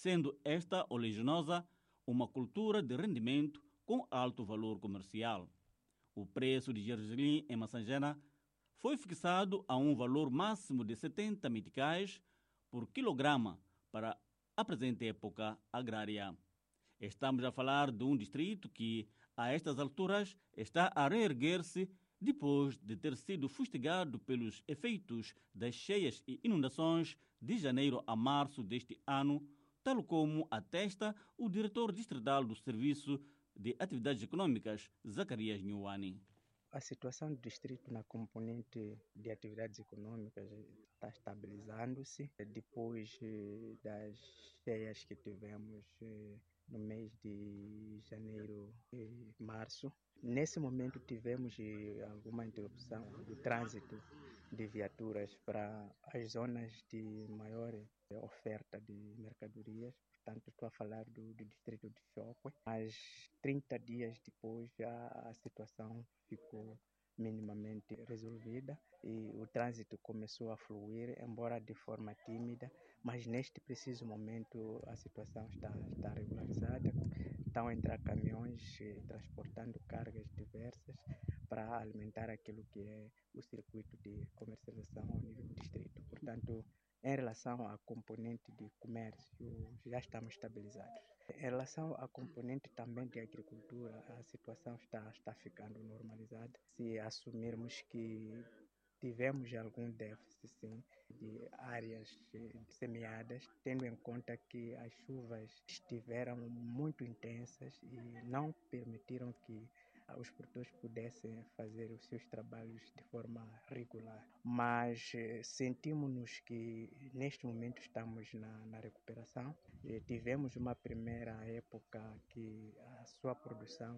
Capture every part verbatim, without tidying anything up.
sendo esta oleaginosa uma cultura de rendimento com alto valor comercial. O preço de gergelim em Massangena foi fixado a um valor máximo de setenta meticais por quilograma para a presente época agrária. Estamos a falar de um distrito que, a estas alturas, está a reerguer-se depois de ter sido fustigado pelos efeitos das cheias e inundações de janeiro a março deste ano, tal como atesta o diretor distrital do Serviço de Atividades Econômicas, Zacarias Nhuani. A situação do distrito na componente de atividades econômicas está estabilizando-se depois das cheias que tivemos no mês de janeiro e março. Nesse momento tivemos alguma interrupção do trânsito de viaturas para as zonas de maior oferta de mercadorias. Portanto, estou a falar do, do distrito de Chocwe. Mas trinta dias depois já a situação ficou minimamente resolvida e o trânsito começou a fluir, embora de forma tímida, mas neste preciso momento a situação está, está regularizada. Estão a entrar caminhões eh, transportando cargas diversas para alimentar aquilo que é o circuito de comercialização ao nível do distrito. Portanto, em relação à componente de comércio, já estamos estabilizados. Em relação à componente também de agricultura, a situação está, está ficando normalizada. Se assumirmos que tivemos algum déficit, sim, de áreas semeadas, tendo em conta que as chuvas estiveram muito intensas e não permitiram que os produtores pudessem fazer os seus trabalhos de forma regular. Mas eh, sentimos-nos que neste momento estamos na, na recuperação. E tivemos uma primeira época que a sua produção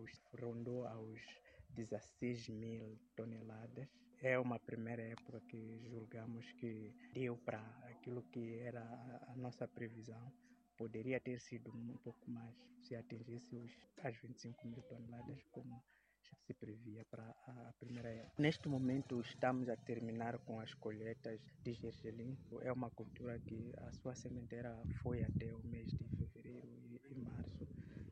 rondou aos dezesseis mil toneladas. É uma primeira época que julgamos que deu para aquilo que era a, a nossa previsão. Poderia ter sido um pouco mais se atingisse os, as vinte e cinco mil toneladas, como já se previa para a primeira época. Neste momento estamos a terminar com as colheitas de gergelim. É uma cultura que a sua sementeira foi até o mês de fevereiro e, e março.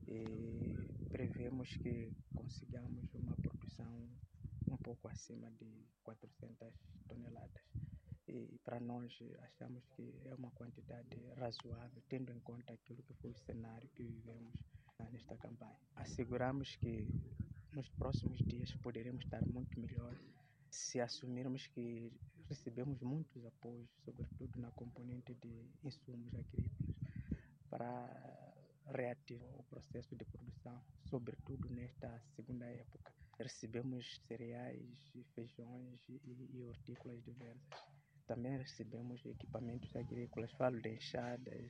E prevemos que consigamos uma produção um pouco acima de quatrocentas toneladas. E para nós achamos que é uma quantidade razoável, tendo em conta aquilo que foi o cenário que vivemos nesta campanha. Asseguramos que nos próximos dias poderemos estar muito melhor se assumirmos que recebemos muitos apoios, sobretudo na componente de insumos agrícolas, para reativar o processo de produção, sobretudo nesta segunda época. Recebemos cereais, feijões e, e hortícolas diversas. Também recebemos equipamentos agrícolas, falo de enxadas,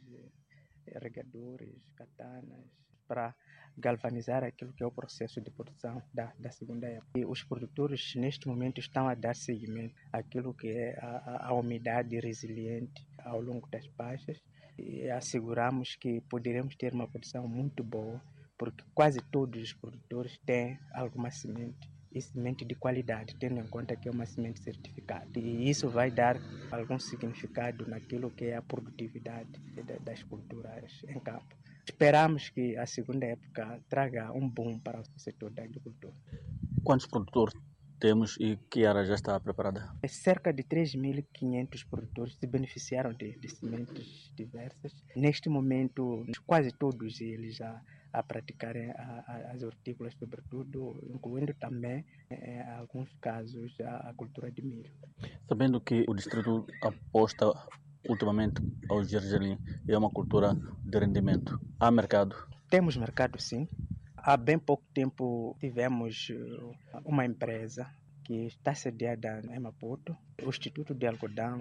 regadores, katanas, para galvanizar aquilo que é o processo de produção da, da segunda época. E os produtores, neste momento, estão a dar seguimento àquilo que é a, a umidade resiliente ao longo das pastas e asseguramos que poderemos ter uma produção muito boa, porque quase todos os produtores têm alguma semente e semente de qualidade, tendo em conta que é uma semente certificada. E isso vai dar algum significado naquilo que é a produtividade das culturas em campo. Esperamos que a segunda época traga um boom para o setor da agricultura. Quantos produtores temos e que área já está preparada? Cerca de três mil e quinhentos produtores se beneficiaram de, de sementes diversas. Neste momento, quase todos eles já a praticarem a, a, as hortícolas, sobretudo, incluindo também, em alguns casos, a, a cultura de milho. Sabendo que o distrito aposta ultimamente ao gergelim, é uma cultura de rendimento. Há mercado? Temos mercado, sim. Há bem pouco tempo tivemos uma empresa que está sediada em Maputo, o Instituto de Algodão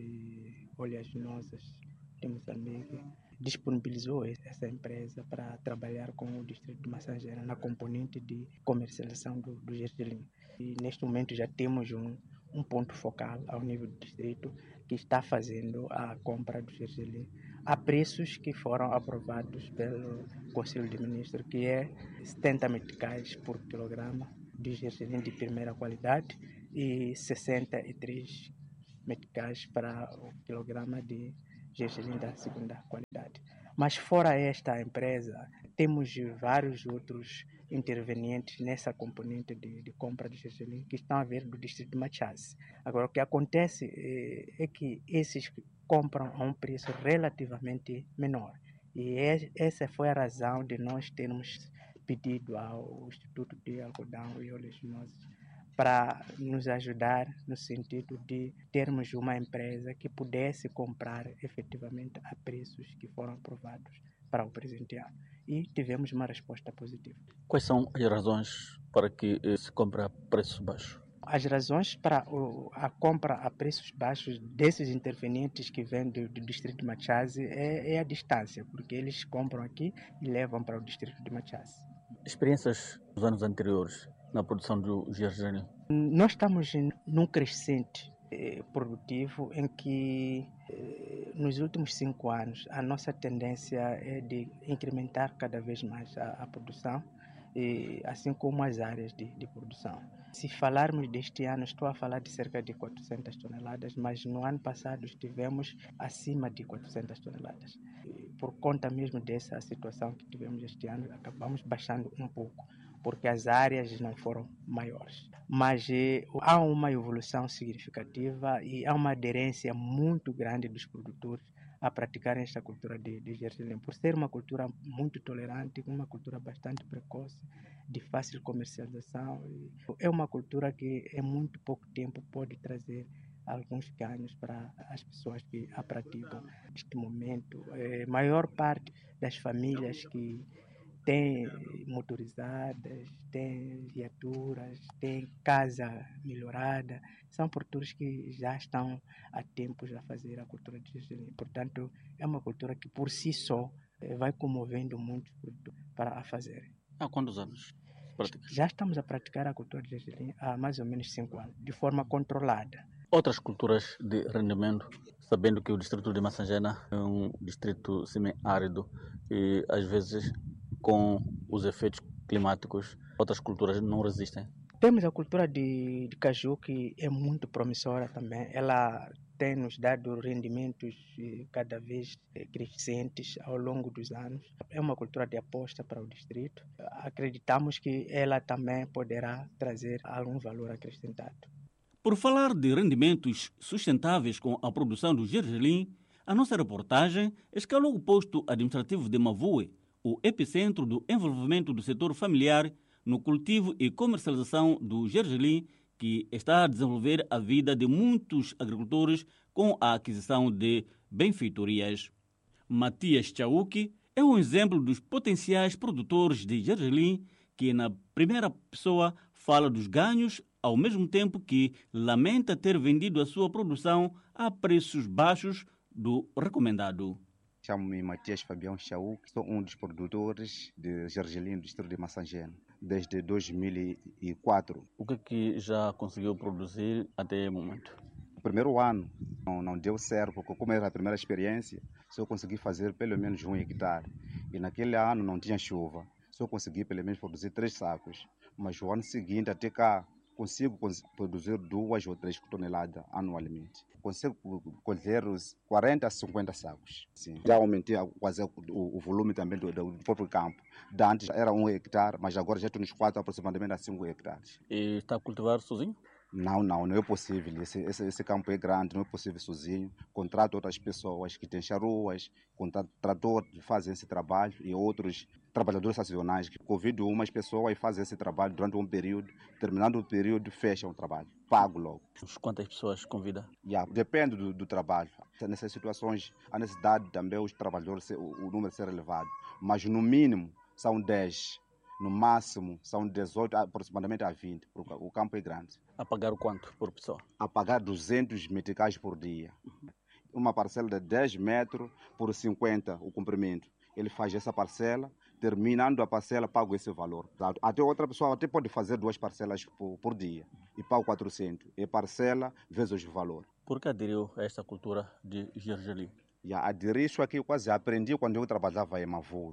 e Oleaginosas de Moçambique disponibilizou essa empresa para trabalhar com o distrito de Massangena na componente de comercialização do, do gergelim. E neste momento já temos um, um ponto focal ao nível do distrito que está fazendo a compra do gergelim a preços que foram aprovados pelo Conselho de Ministros, que é setenta meticais por quilograma de gergelim de primeira qualidade e sessenta e três meticais para o quilograma de gergelim da segunda qualidade. Mas fora esta empresa, temos vários outros intervenientes nessa componente de, de compra de gergelim que estão a vir do distrito de Machase. Agora, o que acontece é, é que esses compram a um preço relativamente menor. E é, essa foi a razão de nós termos pedido ao Instituto de Algodão e Oleaginosas para nos ajudar no sentido de termos uma empresa que pudesse comprar efetivamente a preços que foram aprovados para o presente ano. E tivemos uma resposta positiva. Quais são as razões para que se compre a preços baixos? As razões para o, a compra a preços baixos desses intervenientes que vêm do, do distrito de Machase é, é a distância, porque eles compram aqui e levam para o distrito de Machase. Experiências dos anos anteriores na produção do gergelim? Nós estamos num crescente eh, produtivo em que eh, nos últimos cinco anos a nossa tendência é de incrementar cada vez mais a, a produção, e, assim como as áreas de, de produção. Se falarmos deste ano, estou a falar de cerca de quatrocentas toneladas, mas no ano passado estivemos acima de quatrocentas toneladas. E, por conta mesmo dessa situação que tivemos este ano, acabamos baixando um pouco, porque as áreas não foram maiores. Mas eh, há uma evolução significativa e há uma aderência muito grande dos produtores a praticarem esta cultura de, de gergelim, por ser uma cultura muito tolerante, uma cultura bastante precoce, de fácil comercialização. É uma cultura que em muito pouco tempo pode trazer alguns ganhos para as pessoas que a praticam. Neste momento, a maior parte das famílias que tem motorizadas, tem viaturas, tem casa melhorada, são produtores que já estão há tempos a fazer a cultura de gergelim. Portanto, é uma cultura que por si só vai comovendo muitos produtores para a fazer. Há quantos anos pratica? Já estamos a praticar a cultura de gergelim há mais ou menos cinco anos, de forma controlada. Outras culturas de rendimento, sabendo que o distrito de Massangena é um distrito semi-árido e às vezes com os efeitos climáticos, outras culturas não resistem. Temos a cultura de, de caju, que é muito promissora também. Ela tem nos dado rendimentos cada vez crescentes ao longo dos anos. É uma cultura de aposta para o distrito. Acreditamos que ela também poderá trazer algum valor acrescentado. Por falar de rendimentos sustentáveis com a produção do gergelim, a nossa reportagem escalou o posto administrativo de Mavue, o epicentro do envolvimento do setor familiar no cultivo e comercialização do gergelim, que está a desenvolver a vida de muitos agricultores com a aquisição de benfeitorias. Matias Chauki é um exemplo dos potenciais produtores de gergelim que, na primeira pessoa, fala dos ganhos, ao mesmo tempo que lamenta ter vendido a sua produção a preços baixos do recomendado. Chamo-me Matias Fabião Chauki, sou um dos produtores de gergelim do distrito de Massangena, desde dois mil e quatro. O que é que já conseguiu produzir até o momento? O primeiro ano não, não deu certo, porque como era a primeira experiência, só consegui fazer pelo menos um hectare. E naquele ano não tinha chuva, só consegui pelo menos produzir três sacos. Mas o ano seguinte, até cá, consigo produzir duas ou três toneladas anualmente. Consigo colher os quarenta a cinquenta sacos. Sim. Já aumentei quase o, o volume também do, do próprio campo. Da antes era um hectare, mas agora já estou nos quatro, aproximadamente a cinco hectares. E está a cultivar sozinho? Não, não, não é possível. Esse, esse, esse campo é grande, não é possível sozinho. Contrato outras pessoas que têm charuas, contrato tratores que fazem esse trabalho e outros trabalhadores sazonais que convidam umas pessoas e fazem esse trabalho durante um período. Terminando o período, fecham o trabalho. Pago logo. Quantas pessoas convida? Yeah, depende do, do trabalho. Nessas situações, a necessidade também os trabalhadores, o, o número ser elevado. Mas no mínimo são dez. No máximo são dezoito, aproximadamente a vinte, porque o campo é grande. A pagar o quanto por pessoa? A pagar duzentos meticais por dia. Uma parcela de dez metros por cinquenta o comprimento. Ele faz essa parcela, terminando a parcela, pago esse valor. Até outra pessoa até pode fazer duas parcelas por, por dia e pago quatrocentos. É parcela vezes o valor. Por que aderiu a esta cultura de gergelim? Já aderi isso aqui, eu quase aprendi quando eu trabalhava em Mavue.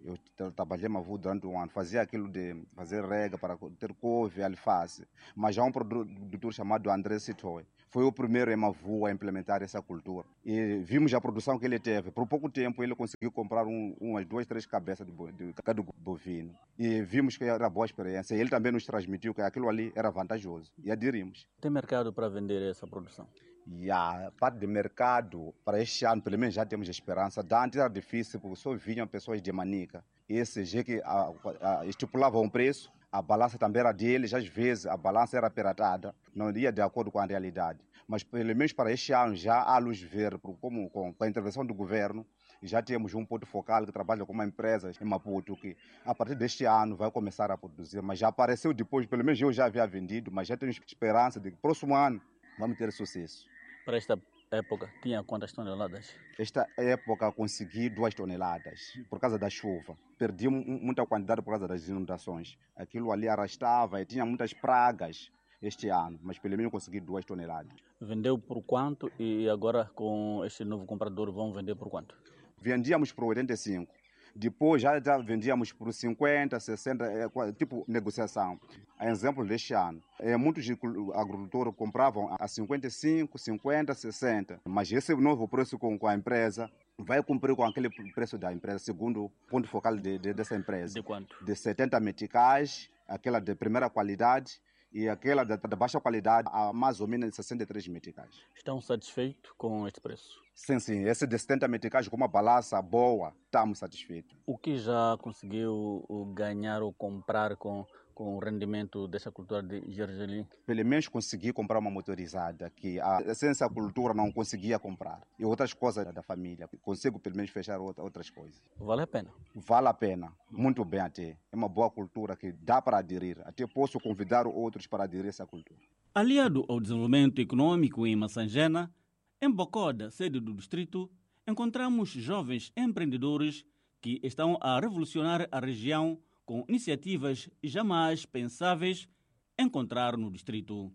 Eu tra- trabalhei na Mavu durante um ano, fazia aquilo de fazer rega para ter couve, alface. Mas há um produtor chamado André Sitoy. Foi o primeiro em Mavu a implementar essa cultura. E vimos a produção que ele teve. Por pouco tempo ele conseguiu comprar um, umas duas, três cabeças de, bo- de gado bovino. E vimos que era boa experiência. E ele também nos transmitiu que aquilo ali era vantajoso. E aderimos. Tem mercado para vender essa produção? E a parte de mercado, para este ano, pelo menos já temos esperança. Da antes era difícil, porque só vinham pessoas de Manica. Esse já que a, a, estipulava um preço, a balança também era deles, às vezes a balança era piratada, não ia de acordo com a realidade. Mas pelo menos para este ano já há luz verde, porque como, com, com a intervenção do governo, já temos um ponto focal que trabalha com uma empresa em Maputo, que a partir deste ano vai começar a produzir. Mas já apareceu depois, pelo menos eu já havia vendido, mas já temos esperança de que próximo ano vamos ter sucesso. Para esta época, tinha quantas toneladas? Esta época consegui duas toneladas por causa da chuva. Perdi mu- muita quantidade por causa das inundações. Aquilo ali arrastava e tinha muitas pragas este ano, mas pelo menos consegui duas toneladas. Vendeu por quanto e agora com este novo comprador vão vender por quanto? Vendíamos por oitenta e cinco. Depois já, já vendíamos por cinquenta, sessenta, é, qua- tipo negociação. A exemplo deste ano, é, muitos agricu- agricultores compravam a cinquenta e cinco, cinquenta, sessenta. Mas esse novo preço com, com a empresa vai cumprir com aquele preço da empresa, segundo o ponto focal de, de- dessa empresa. De quanto? De setenta meticais, aquela de primeira qualidade, e aquela da, da baixa qualidade, a mais ou menos sessenta e três meticais. Estão satisfeitos com este preço? Sim, sim, esse de setenta meticais com uma balança boa, estamos satisfeitos. O que já conseguiu uh, ganhar ou comprar com, com o rendimento dessa cultura de gergelim? Pelo menos consegui comprar uma motorizada que a essência cultura não conseguia comprar. E outras coisas da família. Consigo pelo menos fechar outra- outras coisas. Vale a pena. Vale a pena, muito bem até. É uma boa cultura que dá para aderir. Até posso convidar outros para aderir a essa cultura. Aliado ao desenvolvimento econômico em Massangena, em Bocoda, sede do distrito, encontramos jovens empreendedores que estão a revolucionar a região com iniciativas jamais pensáveis encontrar no distrito.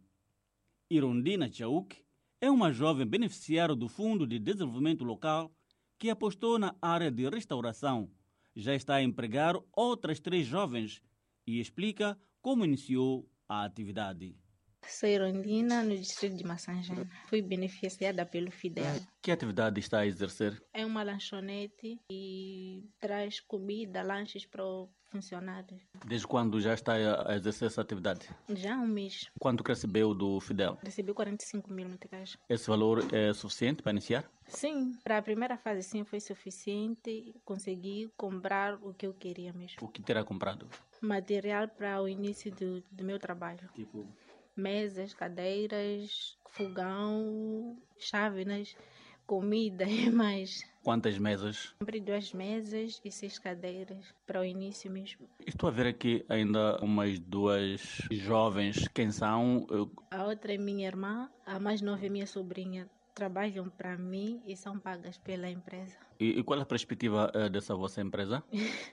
Irondina Chauk é uma jovem beneficiária do Fundo de Desenvolvimento Local que apostou na área de restauração. Já está a empregar outras três jovens e explica como iniciou a atividade. Sou Irondina, no distrito de Massangena. Fui beneficiada pelo Fidel. Que atividade está a exercer? É uma lanchonete e traz comida, lanches para os funcionários. Desde quando já está a exercer essa atividade? Já há um mês. Quanto recebeu do Fidel? Recebi quarenta e cinco mil meticais. Esse valor é suficiente para iniciar? Sim, para a primeira fase sim foi suficiente. Consegui comprar o que eu queria mesmo. O que terá comprado? Material para o início do, do meu trabalho. Tipo, Mesas, cadeiras, fogão, chávenas, comida e mais. quantas mesas? Comprei duas mesas e seis cadeiras para o início mesmo. Estou a ver aqui ainda umas duas jovens. Quem são? Eu- A outra é minha irmã, a mais nova é minha sobrinha. Trabalham para mim e são pagas pela empresa. E, e qual é a perspectiva eh, dessa vossa empresa?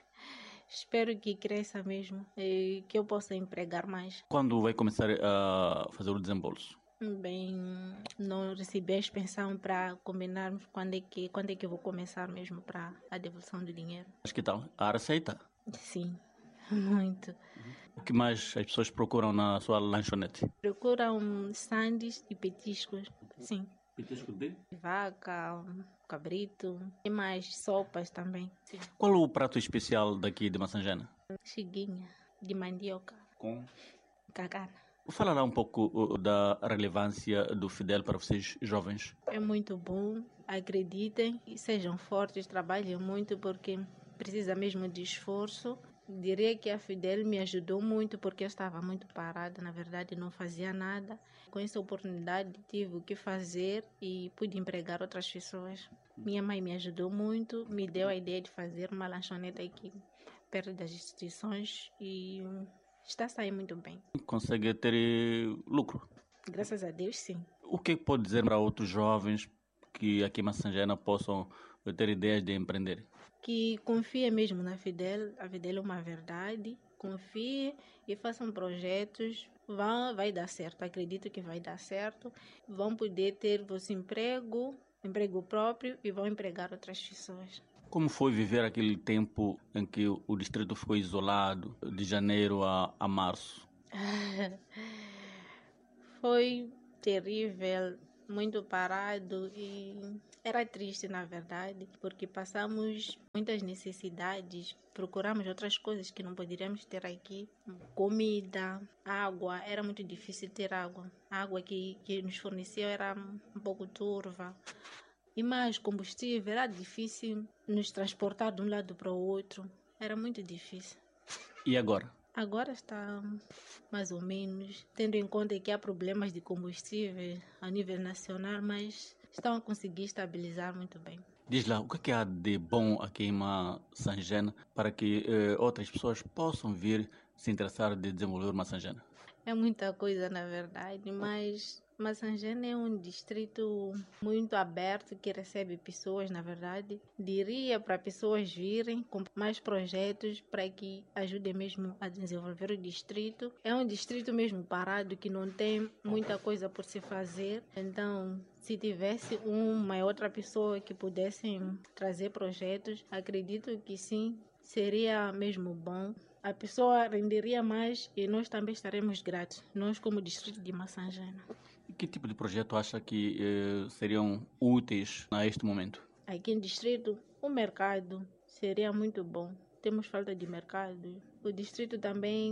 Espero que cresça mesmo e que eu possa empregar mais. Quando vai começar a fazer o desembolso? Bem, não recebi a expansão para combinarmos quando é, que, quando é que eu vou começar mesmo para a devolução do dinheiro. Mas que tal? A receita? Sim, muito. O que mais as pessoas procuram na sua lanchonete? Procuram sandes e petiscos, sim. Petisco de? Vaca, cabrito e mais sopas também. Sim. Qual o prato especial daqui de Massangena? Chiguinha de mandioca, Com? cacana. Falará um pouco uh, da relevância do Fidel para vocês jovens. É muito bom, acreditem e sejam fortes, trabalhem muito porque precisa mesmo de esforço. Diria que a Fidel me ajudou muito porque eu estava muito parada, na verdade não fazia nada. Com essa oportunidade tive o que fazer e pude empregar outras pessoas. Minha mãe me ajudou muito, me deu a ideia de fazer uma lanchonete aqui perto das instituições e está saindo muito bem. Consegue ter eh, lucro? Graças a Deus, sim. O que pode dizer para outros jovens que aqui em Massangena possam ter ideias de empreender? Que confie mesmo na Fidel, a Fidel é uma verdade, confie e façam projetos, vai, vai dar certo, acredito que vai dar certo, vão poder ter vosso emprego, emprego próprio e vão empregar outras pessoas. Como foi viver aquele tempo em que o distrito ficou isolado, de janeiro a, a março? Foi terrível, muito parado e era triste, na verdade, porque passamos muitas necessidades, procuramos outras coisas que não poderíamos ter aqui. Comida, água, era muito difícil ter água. A água que, que nos fornecia era um pouco turva. E mais combustível, era difícil nos transportar de um lado para o outro. Era muito difícil. E agora? Agora está mais ou menos, tendo em conta que há problemas de combustível a nível nacional, mas estão a conseguir estabilizar muito bem. Diz lá, o que é que há de bom aqui em Massangena para que eh, outras pessoas possam vir se interessar de desenvolver Massangena? É muita coisa, na verdade, mas Massangena é um distrito muito aberto que recebe pessoas, na verdade. Diria para pessoas virem com mais projetos para que ajudem mesmo a desenvolver o distrito. É um distrito mesmo parado que não tem muita coisa por se fazer. Então, se tivesse uma e outra pessoa que pudessem trazer projetos, acredito que sim, seria mesmo bom. A pessoa renderia mais e nós também estaremos gratos, nós como distrito de Massangena. E que tipo de projeto acha que eh, seriam úteis a este momento? Aqui no distrito, o mercado seria muito bom. Temos falta de mercado. O distrito também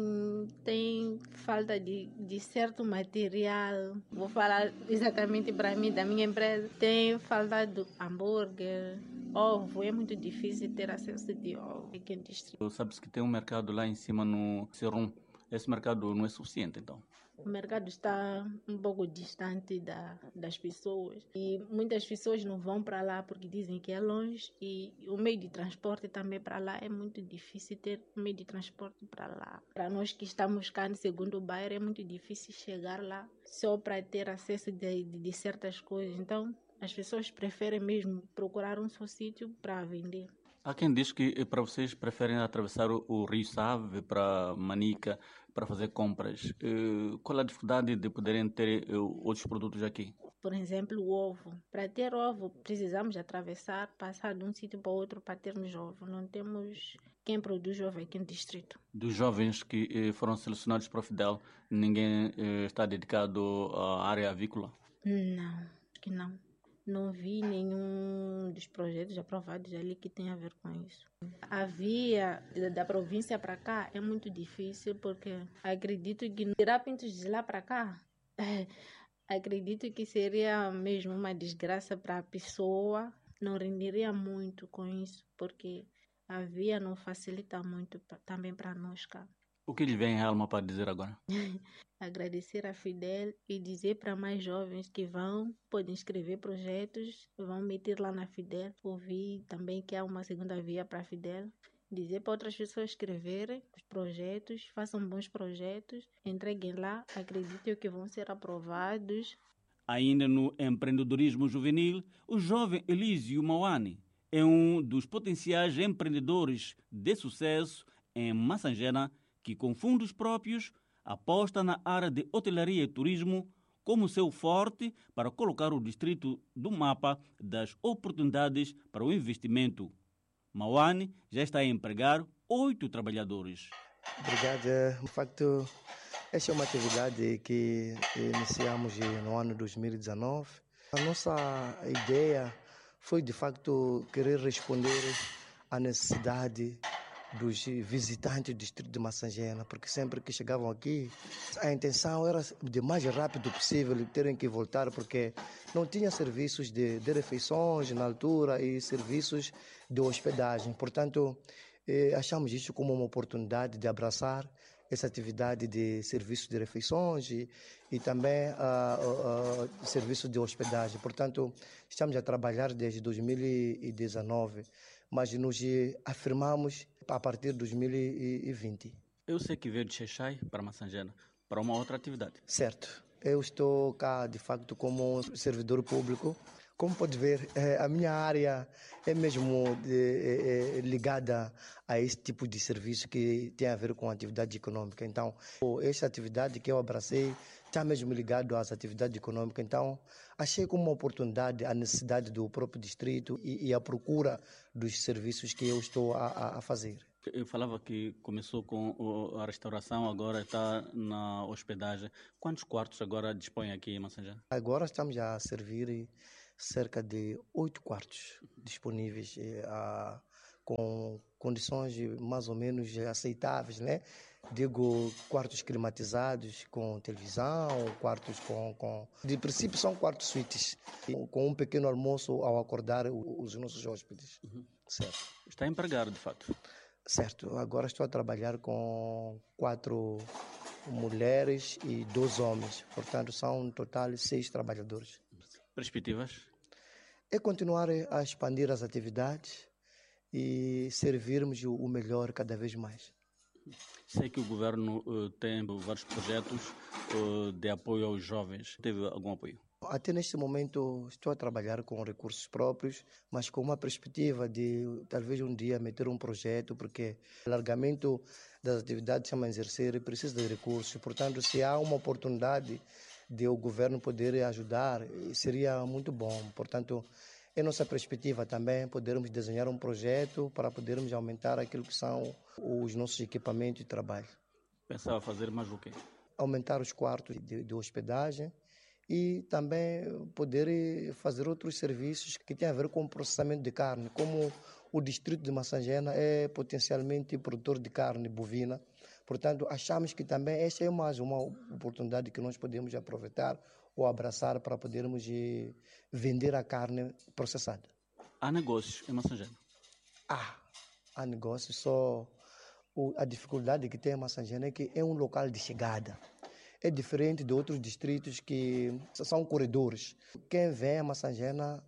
tem falta de, de certo material. Vou falar exatamente para mim, da minha empresa. Tem falta de hambúrguer, ovo. É muito difícil ter acesso de ovo aqui no distrito. Sabe-se que tem um mercado lá em cima no Serum. Esse mercado não é suficiente, então? O mercado está um pouco distante da, das pessoas e muitas pessoas não vão para lá porque dizem que é longe e o meio de transporte também para lá é muito difícil ter meio de transporte para lá. Para nós que estamos cá no segundo bairro é muito difícil chegar lá só para ter acesso de, de, de certas coisas. Então as pessoas preferem mesmo procurar um só sítio para vender. Há quem diz que para vocês preferem atravessar o, o Rio Save para Manica para fazer compras. Uh, qual a dificuldade de poderem ter uh, outros produtos aqui? Por exemplo, o ovo. Para ter ovo, precisamos atravessar, passar de um sítio para outro para termos ovo. Não temos quem produz ovo aqui no distrito. Dos jovens que uh, foram selecionados para o Fidel, ninguém uh, está dedicado à área avícola? Não, acho que não. Não vi nenhum dos projetos aprovados ali que tenha a ver com isso. A via da província para cá é muito difícil porque acredito que tirar pintos de lá para cá, acredito que seria mesmo uma desgraça para a pessoa. Não renderia muito com isso porque a via não facilita muito pra, também para nós cá. O que lhe vem à alma para dizer agora? Agradecer a Fidel e dizer para mais jovens que vão, podem escrever projetos, vão meter lá na Fidel. Ouvi também que há uma segunda via para a Fidel. Dizer para outras pessoas escreverem os projetos, façam bons projetos, entreguem lá, acredito que vão ser aprovados. Ainda no empreendedorismo juvenil, o jovem Elísio Mauani é um dos potenciais empreendedores de sucesso em Massangena, que com fundos próprios aposta na área de hotelaria e turismo como seu forte para colocar o distrito do mapa das oportunidades para o investimento. Mauani já está a empregar oito trabalhadores. Obrigado. De facto, esta é uma atividade que iniciamos no ano dois mil e dezenove. A nossa ideia foi, de facto, querer responder à necessidade dos visitantes do distrito de Massangena, porque sempre que chegavam aqui, a intenção era de mais rápido possível terem que voltar, porque não tinha serviços de, de refeições na altura e serviços de hospedagem. Portanto, eh, achamos isso como uma oportunidade de abraçar essa atividade de serviços de refeições e, e também uh, uh, uh, serviços de hospedagem. Portanto, estamos a trabalhar desde dois mil e dezenove, mas nos afirmamos a partir de dois mil e vinte. Eu sei que veio de Xai-Xai para Massangena, para uma outra atividade. Certo. Eu estou cá, de facto, como servidor público. Como pode ver, a minha área é mesmo é, é, ligada a esse tipo de serviço que tem a ver com atividade econômica. Então, essa atividade que eu abracei está mesmo ligado às atividades econômicas. Então, achei como uma oportunidade a necessidade do próprio distrito e, e a procura dos serviços que eu estou a, a fazer. Eu falava que começou com a restauração, agora está na hospedagem. Quantos quartos agora dispõe aqui em Massanjana? Agora estamos a servir cerca de oito quartos disponíveis eh, a, com condições mais ou menos aceitáveis, né? Digo, quartos climatizados com televisão, quartos com, com... De princípio são quartos suítes, com um pequeno almoço ao acordar os nossos hóspedes. Uhum. Certo. Está empregado, de fato? Certo. Agora estou a trabalhar com quatro mulheres e dois homens. Portanto, são no total seis trabalhadores. Perspectivas? É continuar a expandir as atividades e servirmos o melhor cada vez mais. Sei que o governo uh, tem vários projetos uh, de apoio aos jovens. Teve algum apoio? Até neste momento estou a trabalhar com recursos próprios, mas com uma perspectiva de talvez um dia meter um projeto, porque o alargamento das atividades chama exercer e precisa de recursos. Portanto, se há uma oportunidade de o governo poder ajudar, seria muito bom. Portanto, é nossa perspectiva também podermos desenhar um projeto para podermos aumentar aquilo que são os nossos equipamentos de trabalho. Pensava fazer mais o quê? Aumentar os quartos de, de hospedagem e também poder fazer outros serviços que têm a ver com o processamento de carne, como o distrito de Massanjana é potencialmente produtor de carne bovina. Portanto, achamos que também esta é mais uma oportunidade que nós podemos aproveitar ou abraçar para podermos vender a carne processada. Há negócios em Massanjana? Ah, há negócios, só a dificuldade que tem em Massanjana é que é um local de chegada. É diferente de outros distritos que são corredores. Quem vem a Massanjana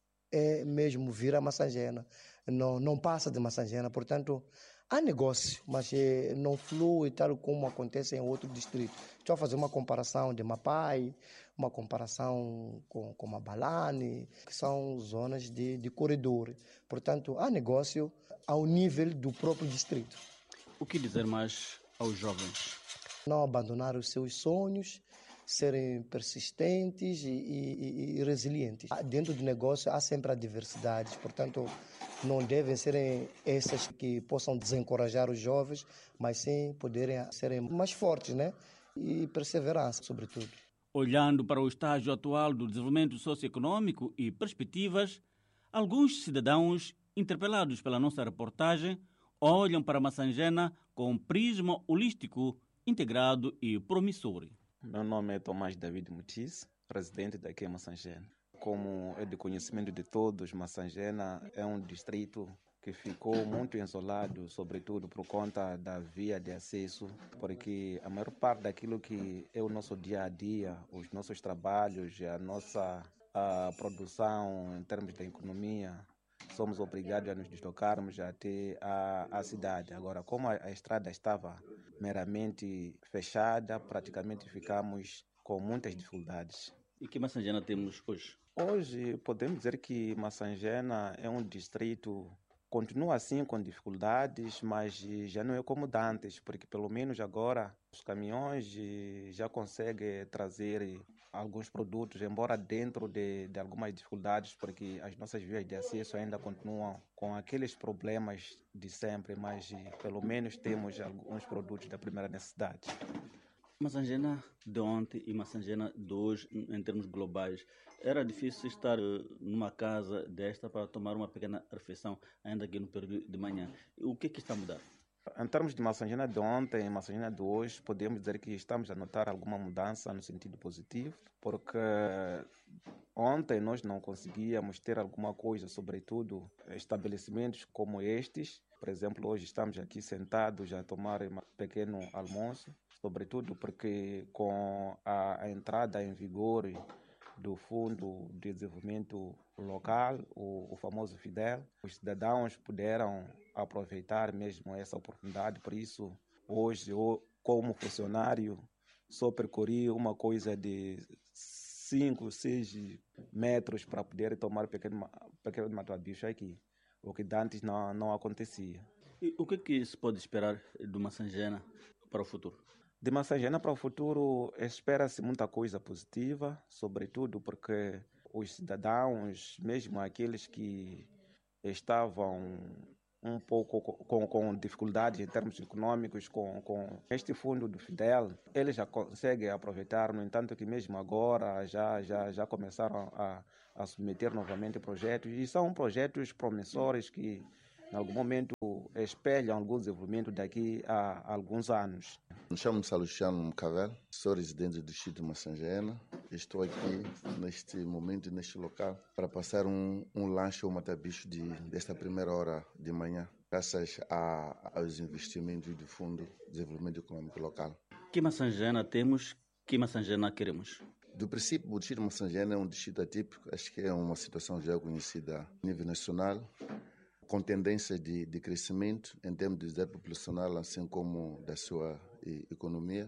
é mesmo vir a Massanjana, não, não passa de Massanjana. Portanto, há negócio, mas é, não flui tal como acontece em outro distrito. Estou a fazer uma comparação de Mapai, uma comparação com, com Mabalane, que são zonas de, de corredor. Portanto, há negócio ao nível do próprio distrito. O que dizer mais aos jovens? Não abandonar os seus sonhos, serem persistentes e, e, e resilientes. Dentro do negócio há sempre adversidades, portanto, não devem ser essas que possam desencorajar os jovens, mas sim poderem serem mais fortes, né? E perseverança, sobretudo. Olhando para o estágio atual do desenvolvimento socioeconômico e perspectivas, alguns cidadãos, interpelados pela nossa reportagem, olham para Massanjana com um prisma holístico, integrado e promissor. Meu nome é Tomás David Mutis, residente daqui em Massanjana. Como é de conhecimento de todos, Massanjana é um distrito que ficou muito isolado, sobretudo por conta da via de acesso, porque a maior parte daquilo que é o nosso dia a dia, os nossos trabalhos, a nossa a produção em termos da economia, somos obrigados a nos deslocarmos até a, a cidade. Agora, como a, a estrada estava meramente fechada, praticamente ficamos com muitas dificuldades. E que Massanjana temos hoje? Hoje podemos dizer que Massanjana é um distrito, continua assim com dificuldades, mas já não é como antes, porque pelo menos agora os caminhões já conseguem trazer alguns produtos, embora dentro de, de algumas dificuldades, porque as nossas vias de acesso ainda continuam com aqueles problemas de sempre, mas pelo menos temos alguns produtos da primeira necessidade. Massanjana de ontem e Massanjana de hoje, em termos globais, era difícil estar numa casa desta para tomar uma pequena refeição, ainda aqui no período de manhã. O que é que está a mudar? Em termos de Massanjana de ontem e Massanjana de hoje, podemos dizer que estamos a notar alguma mudança no sentido positivo, porque ontem nós não conseguíamos ter alguma coisa, sobretudo estabelecimentos como estes. Por exemplo, hoje estamos aqui sentados a tomar um pequeno almoço, sobretudo porque com a, a entrada em vigor do Fundo de Desenvolvimento Local, o, o famoso FIDEL, os cidadãos puderam aproveitar mesmo essa oportunidade. Por isso, hoje, eu, como funcionário, só percorri uma coisa de cinco, seis metros para poder tomar pequeno, pequeno matabicho aqui, o que antes não, não acontecia. E o que é que se pode esperar de Massanjana para o futuro? De Massangena para o futuro, espera-se muita coisa positiva, sobretudo porque os cidadãos, mesmo aqueles que estavam um pouco com, com dificuldades em termos econômicos, com, com este fundo do Fidel, eles já conseguem aproveitar, no entanto que mesmo agora já, já, já começaram a, a submeter novamente projetos, e são projetos promissores que em algum momento espelham algum desenvolvimento daqui a alguns anos. Me chamo Salustiano Mcavel, sou residente do distrito de Massangena. Estou aqui neste momento, neste local, para passar um, um lanche ao matabicho de, desta primeira hora de manhã, graças a, aos investimentos do Fundo de Desenvolvimento Econômico Local. Que Massangena temos, que Massangena queremos? Do princípio, o distrito de Massangena é um distrito atípico, acho que é uma situação já conhecida a nível nacional, com tendência de, de crescimento em termos de densidade populacional, assim como da sua e, economia.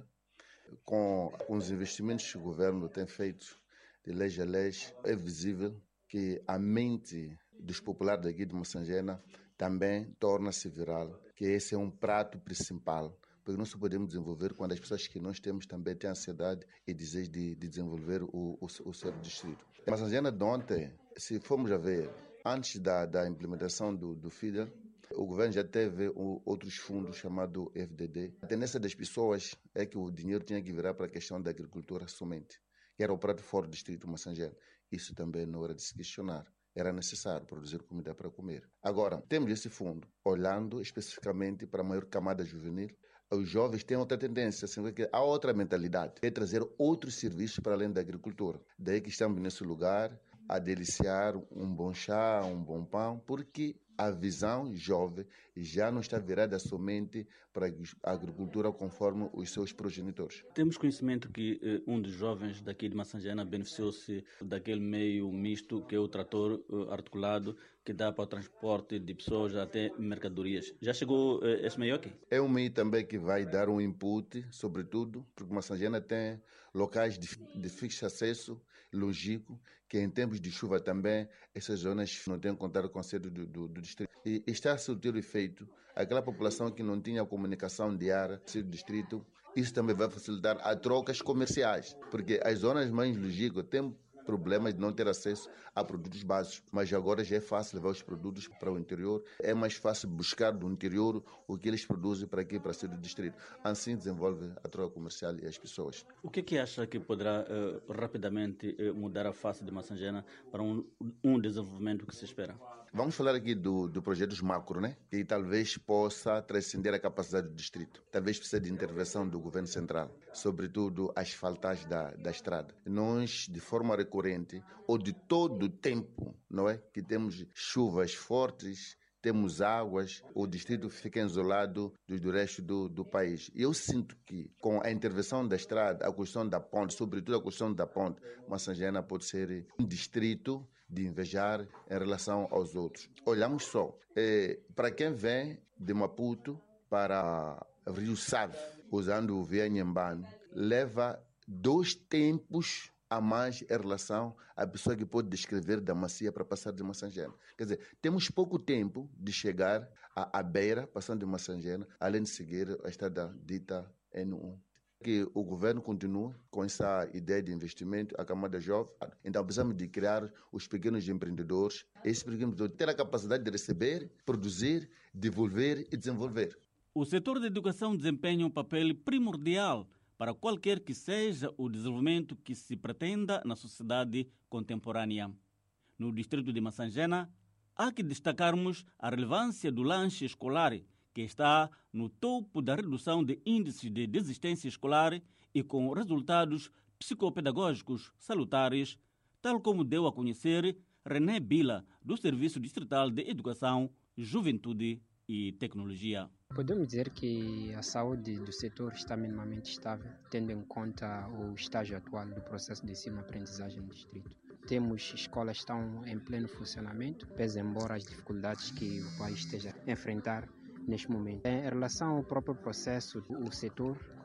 Com, com os investimentos que o governo tem feito de leis a leis, é visível que a mente dos populares daqui de Massangena também torna-se viral, que esse é um prato principal, porque não se podemos desenvolver quando as pessoas que nós temos também têm ansiedade e desejo de, de desenvolver o, o, o seu distrito. Massangena de ontem, se formos a ver, antes da, da implementação do, do Fidel, o governo já teve o, outros fundos chamados F D D. A tendência das pessoas é que o dinheiro tinha que virar para a questão da agricultura somente, que era o prato forte do distrito Massangena. Isso também não era de se questionar. Era necessário produzir comida para comer. Agora, temos esse fundo, olhando especificamente para a maior camada juvenil. Os jovens têm outra tendência, assim, que há outra mentalidade, é trazer outros serviços para além da agricultura. Daí que estamos nesse lugar, a deliciar um bom chá, um bom pão, porque a visão jovem já não está virada somente para a agricultura conforme os seus progenitores. Temos conhecimento que eh, um dos jovens daqui de Massangena beneficiou-se daquele meio misto que é o trator eh, articulado que dá para o transporte de pessoas até mercadorias. Já chegou eh, esse meio aqui? É um meio também que vai dar um input, sobretudo, porque Massangena tem locais de, de fixo acesso, logístico, que em tempos de chuva também, essas zonas não têm contato com o conselho do, do, do distrito. E está a surtir o efeito, aquela população que não tinha comunicação diária do distrito, isso também vai facilitar as trocas comerciais, porque as zonas mais logísticas têm problemas de não ter acesso a produtos básicos, mas agora já é fácil levar os produtos para o interior, é mais fácil buscar do interior o que eles produzem para aqui, para ser do distrito. Assim desenvolve a troca comercial e as pessoas. O que é que acha que poderá uh, rapidamente uh, mudar a face de Massangena para um, um desenvolvimento que se espera? Vamos falar aqui do, do projetos macro, né? Que talvez possa transcender a capacidade do distrito. Talvez precise de intervenção do governo central, sobretudo a asfaltagem da, da estrada. Nós, de forma recorrente, ou de todo o tempo, não é? Que temos chuvas fortes, temos águas, o distrito fica isolado do, do resto do, do país. E eu sinto que, com a intervenção da estrada, a questão da ponte, sobretudo a questão da ponte, Massangena pode ser um distrito de invejar em relação aos outros. Olhamos só, é, para quem vem de Maputo para Rio Save, usando o Via Inhambane, leva dois tempos a mais em relação à pessoa que pode descrever da Macia para passar de Massangena. Quer dizer, temos pouco tempo de chegar à, à beira, passando de Massangena, além de seguir a estrada dita N um. Que o governo continue com essa ideia de investimento, a camada jovem. Então precisamos de criar os pequenos empreendedores. Esses pequenos empreendedores ter a capacidade de receber, produzir, devolver e desenvolver. O setor da educação desempenha um papel primordial para qualquer que seja o desenvolvimento que se pretenda na sociedade contemporânea. No distrito de Massangena, há que destacarmos a relevância do lanche escolar, que está no topo da redução de índices de desistência escolar e com resultados psicopedagógicos salutares, tal como deu a conhecer René Bila, do Serviço Distrital de Educação, Juventude e Tecnologia. Podemos dizer que a saúde do setor está minimamente estável, tendo em conta o estágio atual do processo de ensino-aprendizagem no distrito. Temos escolas que estão em pleno funcionamento, pese embora as dificuldades que o país esteja a enfrentar neste momento. Em relação ao próprio processo, o setor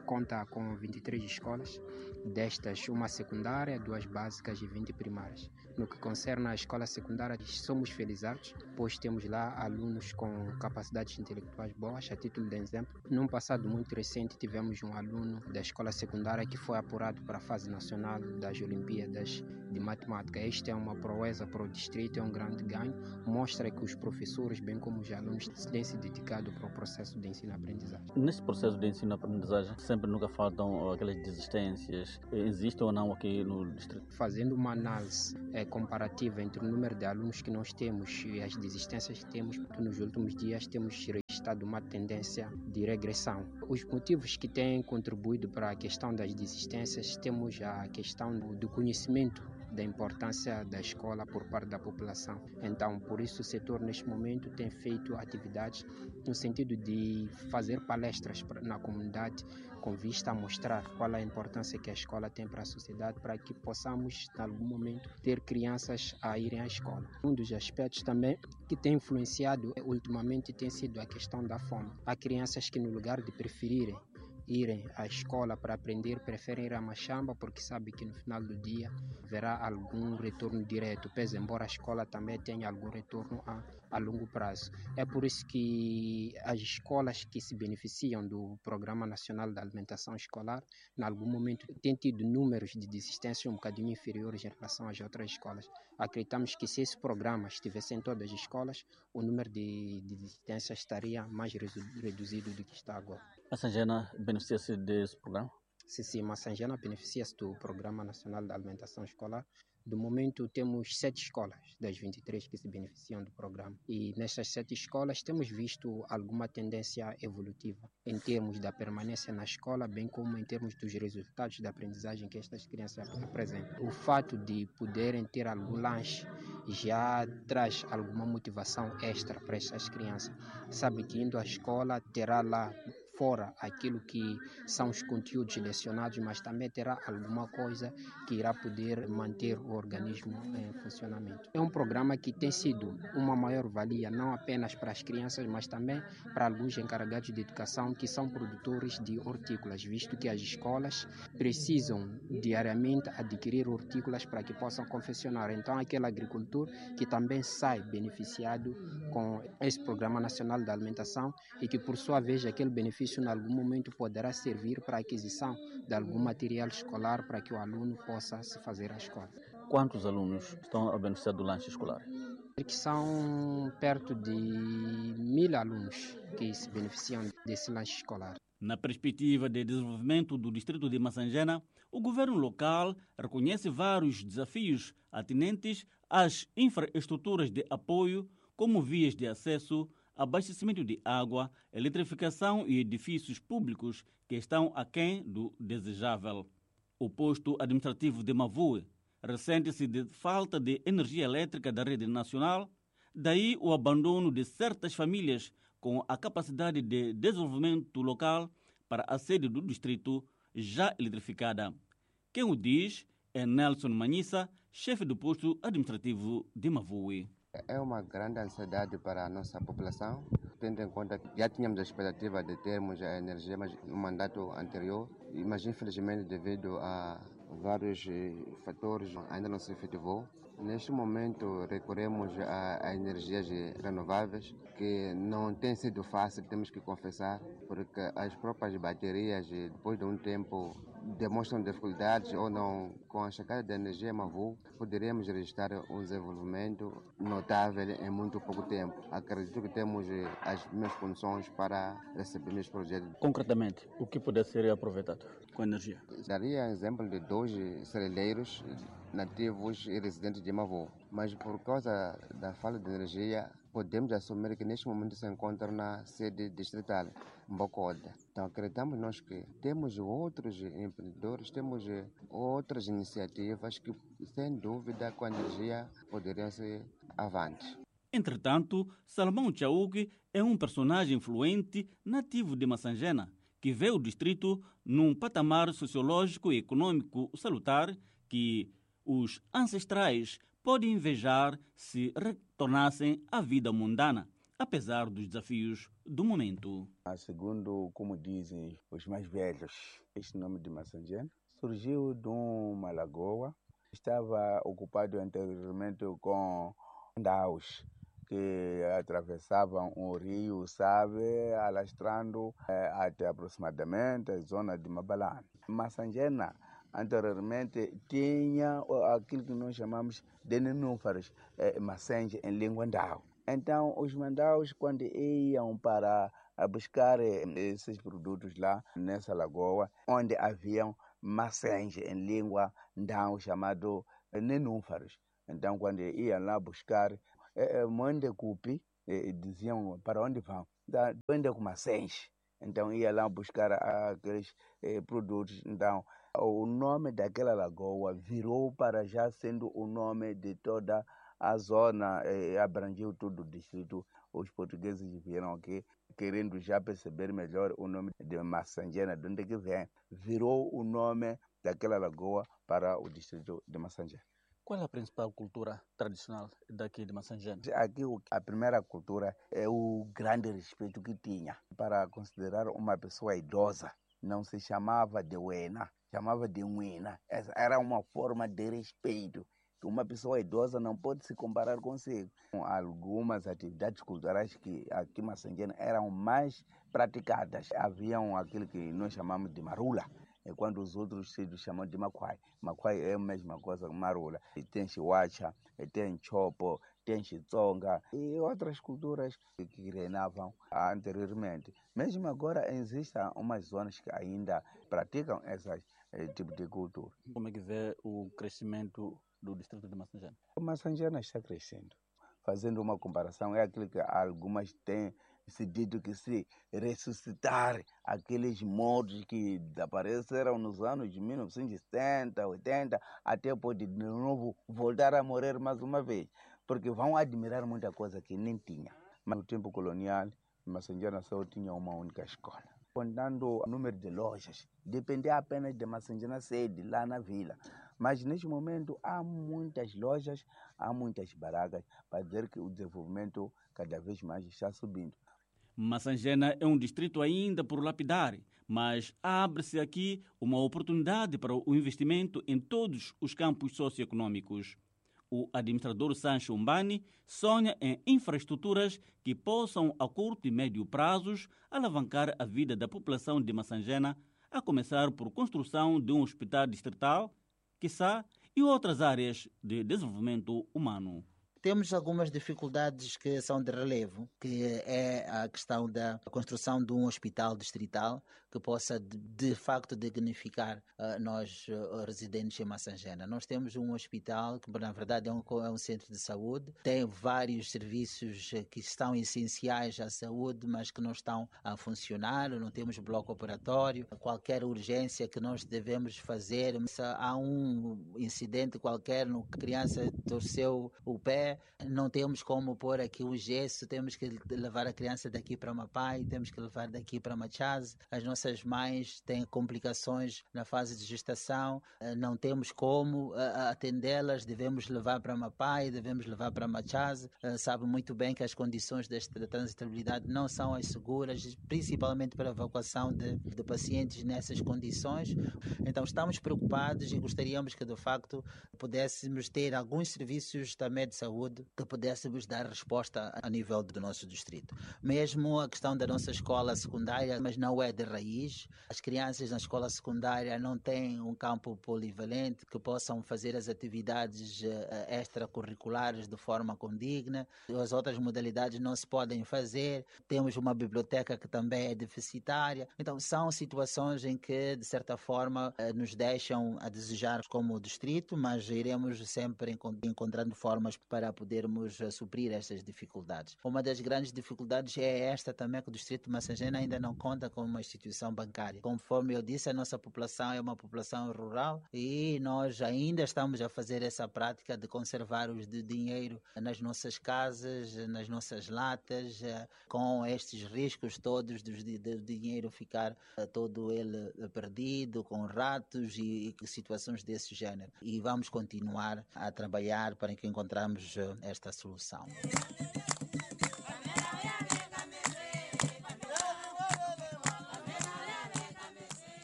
conta com vinte e três escolas, destas uma secundária, duas básicas e vinte primárias. No que concerne à escola secundária, somos felizardos, pois temos lá alunos com capacidades intelectuais boas. A título de exemplo, num passado muito recente tivemos um aluno da escola secundária que foi apurado para a fase nacional das Olimpíadas de Matemática. Esta é uma proeza para o distrito, é um grande ganho, mostra que os professores, bem como os alunos, têm se dedicado para o processo de ensino-aprendizagem. Neste processo de ensino-aprendizagem, sempre nunca faltam aquelas desistências. Existem ou não aqui no distrito? Fazendo uma análise é, comparativa entre o número de alunos que nós temos e as desistências que temos, porque nos últimos dias temos registrado uma tendência de regressão. Os motivos que têm contribuído para a questão das desistências, temos a questão do conhecimento da importância da escola por parte da população. Então, por isso o setor neste momento tem feito atividades no sentido de fazer palestras na comunidade com vista a mostrar qual é a importância que a escola tem para a sociedade, para que possamos, em algum momento, ter crianças a irem à escola. Um dos aspectos também que tem influenciado ultimamente tem sido a questão da fome. Há crianças que, no lugar de preferirem irem à escola para aprender, preferem ir à machamba porque sabem que no final do dia haverá algum retorno direto, pese embora a escola também tenha algum retorno a, a longo prazo. É por isso que as escolas que se beneficiam do Programa Nacional da Alimentação Escolar, em algum momento, têm tido números de desistência um bocadinho inferiores em relação às outras escolas. Acreditamos que se esse programa estivesse em todas as escolas, o número de, de desistência estaria mais reduzido do que está agora. Massangena beneficia-se desse programa? Sim, sim, Massangena beneficia-se do Programa Nacional da Alimentação Escolar. Do momento temos sete escolas das vinte e três que se beneficiam do programa. E nestas sete escolas temos visto alguma tendência evolutiva em termos da permanência na escola, bem como em termos dos resultados da aprendizagem que estas crianças apresentam. O fato de poderem ter algum lanche já traz alguma motivação extra para essas crianças. Sabe que indo à escola terá lá fora aquilo que são os conteúdos lecionados, mas também terá alguma coisa que irá poder manter o organismo em funcionamento. É um programa que tem sido uma maior valia, não apenas para as crianças, mas também para alguns encarregados de educação que são produtores de hortícolas, visto que as escolas precisam diariamente adquirir hortícolas para que possam confeccionar. Então, aquele agricultor que também sai beneficiado com esse Programa Nacional da Alimentação e que, por sua vez, aquele benefício em algum momento poderá servir para a aquisição de algum material escolar para que o aluno possa se fazer à escola. Quantos alunos estão a beneficiar do lanche escolar? Que são perto de mil alunos que se beneficiam desse lanche escolar. Na perspectiva de desenvolvimento do distrito de Massangena, o governo local reconhece vários desafios atinentes às infraestruturas de apoio, como vias de acesso, abastecimento de água, eletrificação e edifícios públicos que estão aquém do desejável. O posto administrativo de Mavue ressente-se de falta de energia elétrica da rede nacional, daí o abandono de certas famílias com a capacidade de desenvolvimento local para a sede do distrito já eletrificada. Quem o diz é Nelson Manhissa, chefe do posto administrativo de Mavue. É uma grande ansiedade para a nossa população, tendo em conta que já tínhamos a expectativa de termos a energia no mandato anterior, mas infelizmente devido a vários fatores ainda não se efetivou. Neste momento recorremos a, a energias renováveis, que não tem sido fácil, temos que confessar, porque as próprias baterias, depois de um tempo, demonstram dificuldades ou não. Com a chegada da energia Mavue, poderíamos registrar um desenvolvimento notável em muito pouco tempo. Acredito que temos as mesmas condições para receber este projeto. Concretamente, o que pode ser aproveitado com a energia? Daria exemplo de dois celeiros nativos e residentes de Mavue, mas por causa da falta de energia, podemos assumir que neste momento se encontra na sede distrital, Mbocoda. Então acreditamos nós que temos outros empreendedores, temos outras iniciativas que, sem dúvida, com a energia poderiam ser avantes. Entretanto, Salomão Chauque é um personagem influente nativo de Massangena, que vê o distrito num patamar sociológico e econômico salutar que os ancestrais podem invejar se retornassem à vida mundana. apesar dos desafios do momento. Segundo como dizem os mais velhos, este nome de Massangena surgiu de uma lagoa. Estava ocupado anteriormente com ndaus que atravessavam o rio Save, alastrando eh, até aproximadamente a zona de Mabalane. Massangena anteriormente tinha aquilo que nós chamamos de nenúfares, eh, massenge em língua ndau. Então os mandaus, quando iam para buscar eh, esses produtos lá nessa lagoa, onde haviam massenge em língua ndau chamado eh, nenúfares. Então quando iam lá buscar eh, onde cupi, eh, diziam para onde vão, da onde com massenge. Então ia lá buscar aqueles eh, produtos. Então o nome daquela lagoa virou para já sendo o nome de toda a zona, eh, abrangeu todo o distrito. Os portugueses vieram aqui querendo já perceber melhor o nome de Massangena, de onde que vem. Virou o nome daquela lagoa para o distrito de Massangena. Qual é a principal cultura tradicional daqui de Massangena? Aqui a primeira cultura é o grande respeito que tinha para considerar uma pessoa idosa. Não se chamava de Wena, chamava de Wena. Essa era uma forma de respeito. Uma pessoa idosa não pode se comparar consigo. Algumas atividades culturais que aqui em Massangena eram mais praticadas. Haviam aquilo que nós chamamos de marula, é quando os outros sítios chamam de maquai. Maquai é a mesma coisa que marula. E tem chihuacha, e tem chopo, tem chitsonga e outras culturas que reinavam anteriormente. Mesmo agora existem umas zonas que ainda praticam esse tipo de cultura. Como é que vê o crescimento do distrito de Massangena? O Massangena está crescendo. Fazendo uma comparação, é aquilo que algumas têm se dito que se ressuscitar aqueles mortos que desapareceram nos anos de mil novecentos e setenta, oitenta, até pode de novo voltar a morrer mais uma vez, porque vão admirar muita coisa que nem tinha. Mas no tempo colonial, Massangena só tinha uma única escola. Contando o número de lojas, dependia apenas de Massangena sede, lá na vila. Mas neste momento há muitas lojas, há muitas barracas, para dizer que o desenvolvimento cada vez mais está subindo. Massangena é um distrito ainda por lapidar, mas abre-se aqui uma oportunidade para o investimento em todos os campos socioeconômicos. O administrador Sancho Umbani sonha em infraestruturas que possam, a curto e médio prazos, alavancar a vida da população de Massangena, a começar por construção de um hospital distrital, quiçá, e outras áreas de desenvolvimento humano. Temos algumas dificuldades que são de relevo, que é a questão da construção de um hospital distrital que possa de, de facto dignificar uh, nós uh, residentes em Massangena. Nós temos um hospital que na verdade é um, é um centro de saúde, tem vários serviços que estão essenciais à saúde, mas que não estão a funcionar, não temos bloco operatório, qualquer urgência que nós devemos fazer, se há um incidente qualquer, no que a criança torceu o pé, não temos como pôr aqui o gesso, temos que levar a criança daqui para Mapai, temos que levar daqui para Machaz. As nossas mães têm complicações na fase de gestação, não temos como atendê-las, devemos levar para Mapai, devemos levar para Machaz. Sabe muito bem que as condições desta transitabilidade não são as seguras, principalmente para a evacuação de, de pacientes nessas condições. Então estamos preocupados e gostaríamos que de facto pudéssemos ter alguns serviços também de saúde que pudéssemos dar resposta a nível do nosso distrito. Mesmo a questão da nossa escola secundária, mas não é de raiz. As crianças na escola secundária não têm um campo polivalente que possam fazer as atividades extracurriculares de forma condigna. As outras modalidades não se podem fazer. Temos uma biblioteca que também é deficitária. Então, são situações em que, de certa forma, nos deixam a desejar como distrito, mas iremos sempre encontrando formas para podermos suprir estas dificuldades. Uma das grandes dificuldades é esta também, que o distrito de Massangena ainda não conta com uma instituição bancária. Conforme eu disse, a nossa população é uma população rural e nós ainda estamos a fazer essa prática de conservar o dinheiro nas nossas casas, nas nossas latas, com estes riscos todos do dinheiro ficar todo ele perdido, com ratos e situações desse género. E vamos continuar a trabalhar para que encontramos esta solução.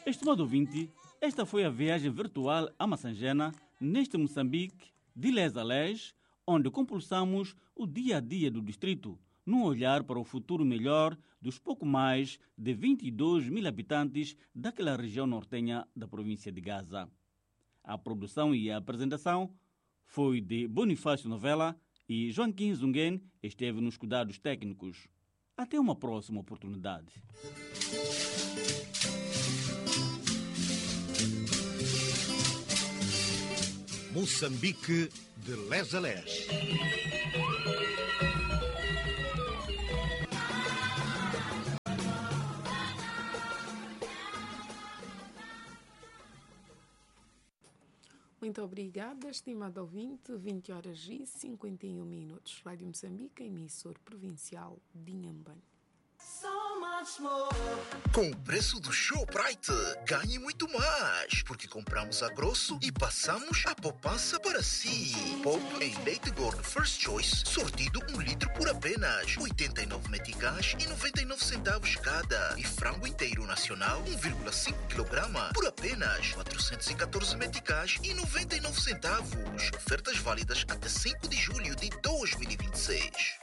Estimado ouvinte, esta foi a viagem virtual a Massangena, neste Moçambique, de les a les, onde compulsamos o dia a dia do distrito, num olhar para o futuro melhor dos pouco mais de vinte e dois mil habitantes daquela região nortenha da província de Gaza. A produção e a apresentação foi de Bonifácio Novella e Joaquim Zungen esteve nos cuidados técnicos. Até uma próxima oportunidade. Moçambique de les a les. Muito obrigada, estimado ouvinte. vinte horas e cinquenta e um minutos. Rádio Moçambique, emissor provincial de Inhambane. Com o preço do Shoprite, ganhe muito mais, porque compramos a grosso e passamos a poupança para si. Poupe em leite gordo First Choice, sortido um litro por apenas oitenta e nove meticais e noventa e nove centavos cada. E frango inteiro nacional um vírgula cinco quilograma por apenas quatrocentos e catorze meticais e noventa e nove centavos. Ofertas válidas até cinco de julho de dois mil e vinte e seis.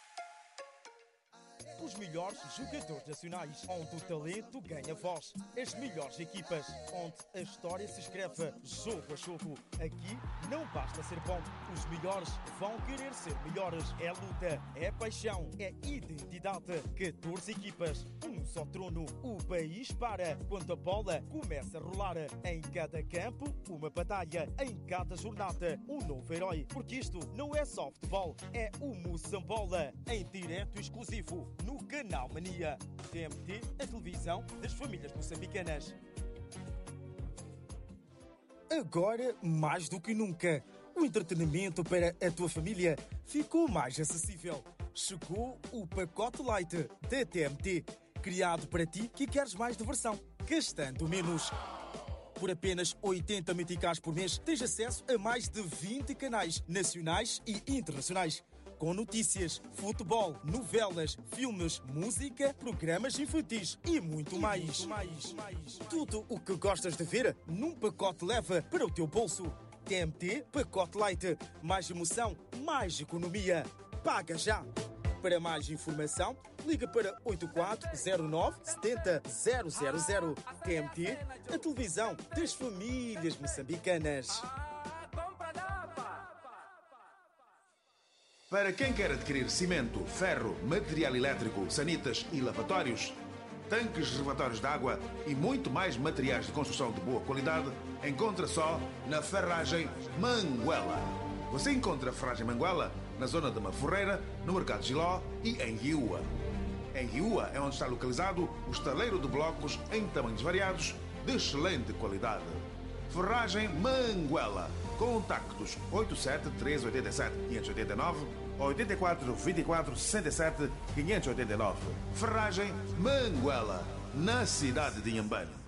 Os melhores jogadores nacionais, onde o talento ganha voz. As melhores equipas, onde a história se escreve jogo a jogo. Aqui não basta ser bom, os melhores vão querer ser melhores. É luta, é paixão, é identidade. catorze equipas, um só trono. O país para quando a bola começa a rolar. Em cada campo, uma batalha. Em cada jornada, um novo herói. Porque isto não é só futebol, é o Moçambola. Em direto exclusivo, no Canal Mania. T M T, a televisão das famílias moçambicanas. Agora, mais do que nunca, o entretenimento para a tua família ficou mais acessível. Chegou o pacote Light da T M T, criado para ti que queres mais diversão, gastando menos. Por apenas oitenta meticais por mês, tens acesso a mais de vinte canais nacionais e internacionais, com notícias, futebol, novelas, filmes, música, programas infantis e muito, e mais. muito mais. Tudo o que gostas de ver num pacote leva para o teu bolso. T M T Pacote Light. Mais emoção, mais economia. Paga já! Para mais informação, liga para oito quatro zero nove sete zero zero zero. T M T, a televisão das famílias moçambicanas. Para quem quer adquirir cimento, ferro, material elétrico, sanitas e lavatórios, tanques reservatórios de água e muito mais materiais de construção de boa qualidade, encontra só na Ferragem Manguela. Você encontra a Ferragem Manguela na zona de Maforreira, no Mercado Giló e em Riúa. Em Riúa é onde está localizado o estaleiro de blocos em tamanhos variados, de excelente qualidade. Ferragem Manguela. Contactos oito sete três oito sete cinco oito nove, oito quatro dois quatro sessenta e sete quinhentos e oitenta e nove. Ferragem Manguela, na cidade de Inhambane.